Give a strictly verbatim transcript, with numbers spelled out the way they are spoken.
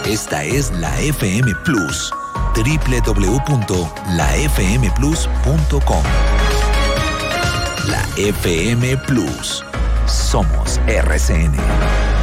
Esta es la F M Plus, doble u doble u doble u punto la f m plus punto com. La F M Plus. Somos R C N.